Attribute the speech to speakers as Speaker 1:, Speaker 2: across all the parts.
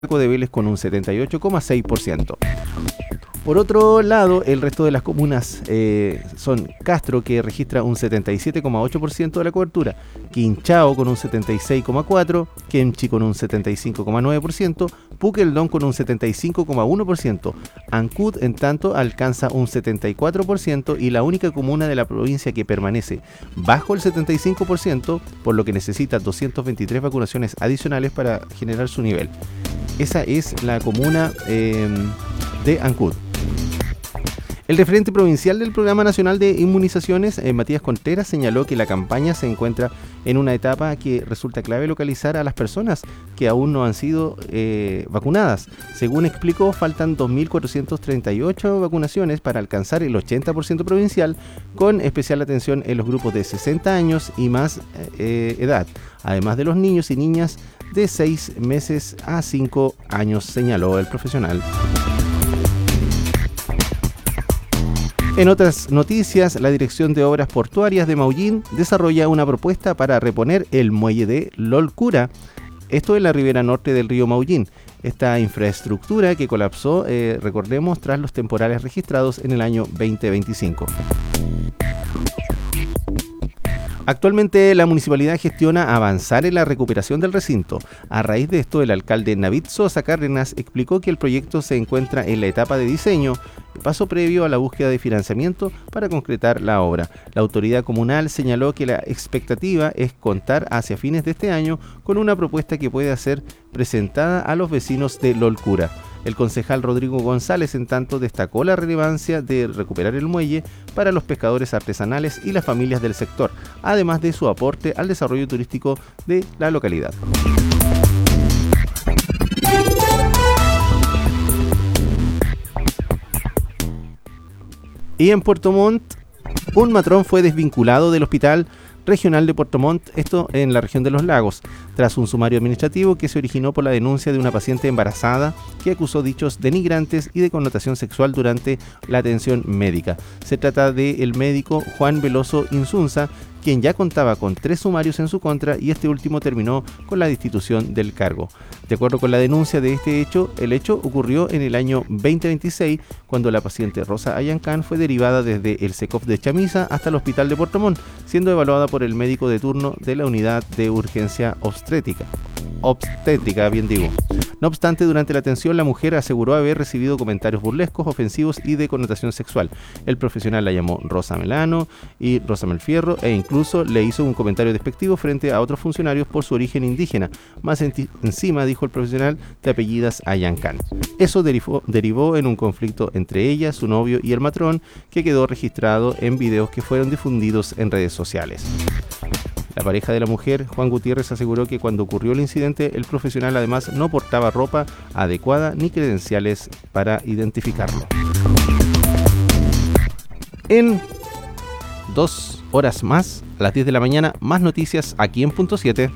Speaker 1: de Vélez con un 78,6%. Por otro lado, el resto de las comunas son Castro, que registra un 77,8% de la cobertura, Quinchao con un 76,4%, Kemchi con un 75,9%, Pukeldón con un 75,1%, Ancud en tanto alcanza un 74% y la única comuna de la provincia que permanece bajo el 75%, por lo que necesita 223 vacunaciones adicionales para generar su nivel. Esa es la comuna de Ancud. El referente provincial del Programa Nacional de Inmunizaciones, Matías Contreras, señaló que la campaña se encuentra en una etapa que resulta clave localizar a las personas que aún no han sido vacunadas. Según explicó, faltan 2.438 vacunaciones para alcanzar el 80% provincial, con especial atención en los grupos de 60 años y más edad, además de los niños y niñas de 6 meses a 5 años, señaló el profesional. En otras noticias, la Dirección de Obras Portuarias de Maullín desarrolla una propuesta para reponer el muelle de Lolcura, esto en la ribera norte del río Maullín. Esta infraestructura que colapsó, recordemos, tras los temporales registrados en el año 2025. Actualmente la municipalidad gestiona avanzar en la recuperación del recinto. A raíz de esto, el alcalde Navid Sosa Cárdenas explicó que el proyecto se encuentra en la etapa de diseño, paso previo a la búsqueda de financiamiento para concretar la obra. La autoridad comunal señaló que la expectativa es contar hacia fines de este año con una propuesta que pueda ser presentada a los vecinos de Lolcura. El concejal Rodrigo González, en tanto, destacó la relevancia de recuperar el muelle para los pescadores artesanales y las familias del sector, además de su aporte al desarrollo turístico de la localidad. Y en Puerto Montt, un matrón fue desvinculado del Hospital Regional de Puerto Montt, esto en la región de Los Lagos, tras un sumario administrativo que se originó por la denuncia de una paciente embarazada que acusó dichos denigrantes y de connotación sexual durante la atención médica. Se trata del médico Juan Veloso Insunza, quien ya contaba con 3 sumarios en su contra y este último terminó con la destitución del cargo. De acuerdo con la denuncia de este hecho, el hecho ocurrió en el año 2026, cuando la paciente Rosa Ayancán fue derivada desde el SECOF de Chamisa hasta el Hospital de Puerto Montt, siendo evaluada por el médico de turno de la unidad de urgencia obstétrica, bien digo. No obstante, durante la atención la mujer aseguró haber recibido comentarios burlescos, ofensivos y de connotación sexual. El profesional la llamó Rosa Melano y Rosa Melfierro e incluso le hizo un comentario despectivo frente a otros funcionarios por su origen indígena. Más encima, dijo el profesional, te apellidas Ayancán. Eso derivó en un conflicto entre ella, su novio y el matrón, que quedó registrado en videos que fueron difundidos en redes sociales. La pareja de la mujer, Juan Gutiérrez, aseguró que cuando ocurrió el incidente, el profesional además no portaba ropa adecuada ni credenciales para identificarlo. En 2 horas más, a las 10 de la mañana, más noticias aquí en Punto 7.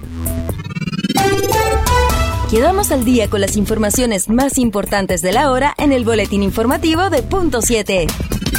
Speaker 2: Quedamos al día con las informaciones más importantes de la hora en el boletín informativo de Punto 7.